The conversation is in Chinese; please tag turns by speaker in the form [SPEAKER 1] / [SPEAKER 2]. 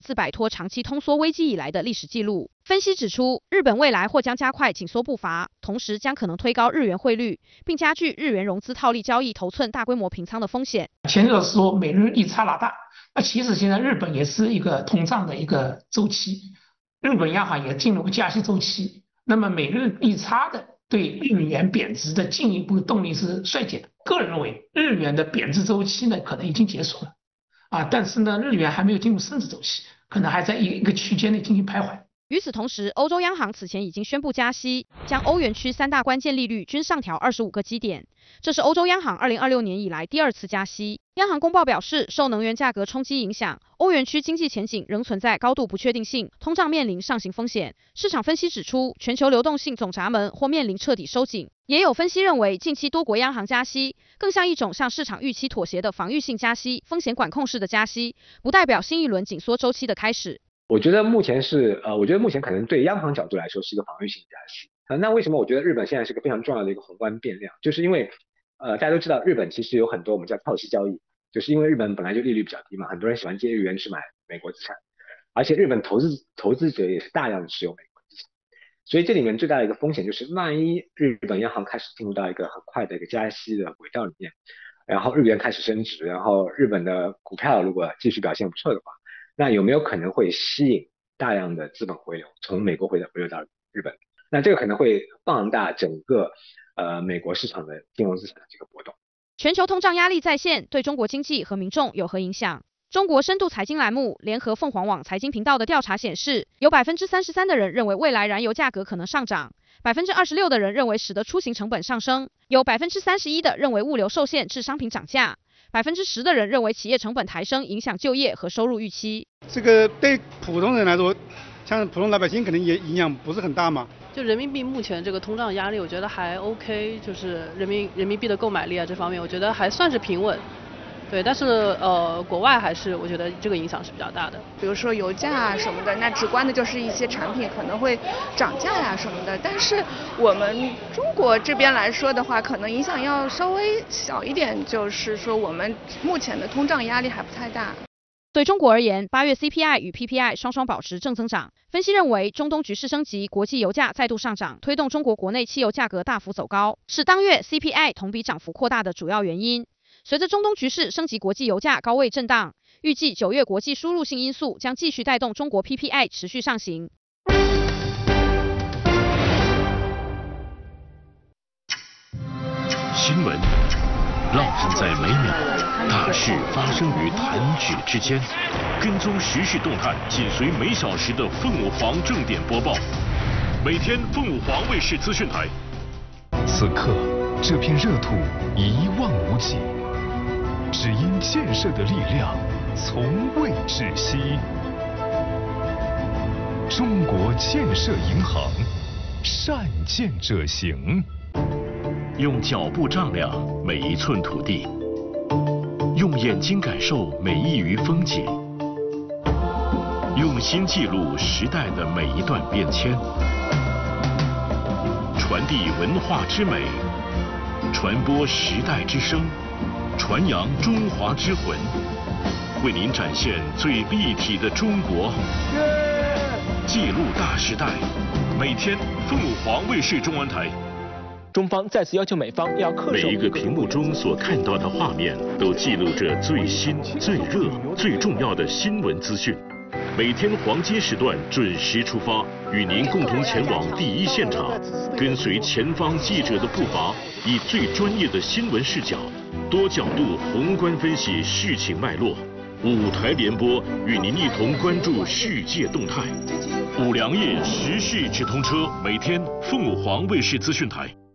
[SPEAKER 1] 自摆脱长期通缩危机以来的历史记录。分析指出，日本未来或将加快紧缩步伐，同时将可能推高日元汇率，并加剧日元融资套利交易头寸大规模平仓的风险。
[SPEAKER 2] 前者说美日利差拉大，那其实现在日本也是一个通胀的一个周期，日本央行也进入加息周期，那么美日利差的对日元贬值的进一步动力是衰减的。个人认为，日元的贬值周期呢可能已经结束了，但是呢，日元还没有进入升值周期，可能还在一个区间内进行徘徊。
[SPEAKER 1] 与此同时，欧洲央行此前已经宣布加息，将欧元区3大关键利率均上调25个基点，这是欧洲央行2026年以来第2次加息。央行公报表示，受能源价格冲击影响，欧元区经济前景仍存在高度不确定性，通胀面临上行风险。市场分析指出，全球流动性总闸门或面临彻底收紧。也有分析认为，近期多国央行加息更像一种向市场预期妥协的防御性加息，风险管控式的加息，不代表新一轮紧缩周期的开始。
[SPEAKER 3] 我觉得目前可能对央行角度来说是一个防御性加息。那为什么我觉得日本现在是个非常重要的一个宏观变量？就是因为大家都知道日本其实有很多我们叫套息交易，就是因为日本本来就利率比较低嘛，很多人喜欢借日元去买美国资产，而且日本投资者也是大量的持有美国资产，所以这里面最大的一个风险就是万一日本央行开始进入到一个很快的一个加息的轨道里面，然后日元开始升值，然后日本的股票如果继续表现不错的话，那有没有可能会吸引大量的资本回流，从美国回流到日本？那这个可能会放大整个美国市场的金融资产的这个波动。
[SPEAKER 1] 全球通胀压力再现，对中国经济和民众有何影响？中国深度财经栏目联合凤凰网财经频道的调查显示，有 33% 的人认为未来燃油价格可能上涨， 26% 的人认为使得出行成本上升，有 31% 的认为物流受限致商品涨价，10%的人认为企业成本抬升影响就业和收入预期。
[SPEAKER 4] 这个对普通人来说，像普通老百姓可能也影响不是很大嘛。
[SPEAKER 5] 就人民币目前这个通胀压力，我觉得还 OK， 就是人民币的购买力啊这方面，我觉得还算是平稳。对，但是国外还是我觉得这个影响是比较大的。
[SPEAKER 6] 比如说油价啊什么的，那直观的就是一些产品可能会涨价呀什么的。但是我们中国这边来说的话，可能影响要稍微小一点，就是说我们目前的通胀压力还不太大。
[SPEAKER 1] 对中国而言，8月 CPI 与 PPI 双双保持正增长。分析认为，中东局势升级，国际油价再度上涨，推动中国国内汽油价格大幅走高，是当月 CPI 同比涨幅扩大的主要原因。随着中东局势升级，国际油价高位震荡，预计9月国际输入性因素将继续带动中国 PPI 持续上行。
[SPEAKER 7] 新闻浪漫在每秒，大事发生于弹指之间。跟踪时事动态，紧随每小时的凤舞凰正点播报。每天凤舞凰卫视资讯台。
[SPEAKER 8] 此刻，这片热土一望无际，只因建设的力量从未止息。中国建设银行，善建者行。
[SPEAKER 7] 用脚步丈量每一寸土地，用眼睛感受每一隅风景，用心记录时代的每一段变迁，传递文化之美，传播时代之声，传扬中华之魂，为您展现最立体的中国，记录大时代。每天凤舞凰卫视中文台。
[SPEAKER 9] 中方再次要求美方要恪守
[SPEAKER 7] 每一个屏幕中所看到的画面，都记录着最新、最热、最重要的新闻资讯。每天黄金时段准时出发，与您共同前往第一现场，跟随前方记者的步伐，以最专业的新闻视角，多角度宏观分析事情脉络。舞台联播，与您一同关注世界动态。五粮液时事直通车，每天凤舞凰卫视资讯台。